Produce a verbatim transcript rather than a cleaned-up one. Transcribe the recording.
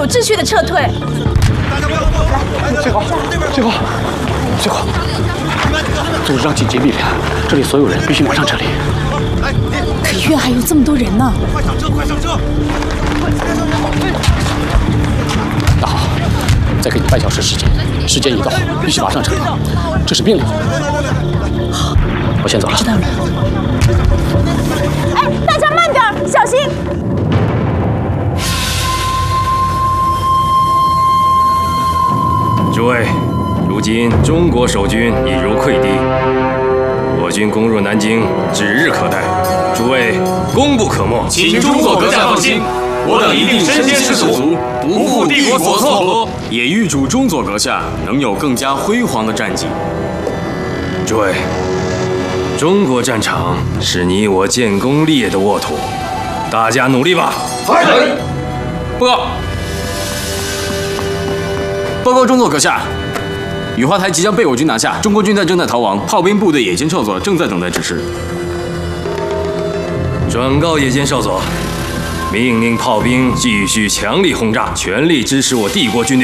秩序的撤退。 最好，最好，最好，组织上紧急命令，这里所有人必须马上撤离。 可医院还有这么多人呢。 快上车，快上车！ 那好，再给你半小时时间，时间一到，必须马上撤离，这是命令。好，我先走了。 知道了。哎，大家慢点，小心！ 诸位，如今中国守军已如溃敌，我军攻入南京指日可待，诸位功不可没。 请中佐阁下放心，我等一定身先士卒，不负帝国所托。也预祝中佐阁下能有更加辉煌的战绩。 诸位，中国战场是你我建功立业的沃土，大家努力吧！ 来人！报告！报告中佐阁下，雨花台即将被我军拿下，中国军队正在逃亡，炮兵部队野间少佐正在等待指示。 转告野间少佐，命令炮兵继续强力轰炸，全力支持我帝国军队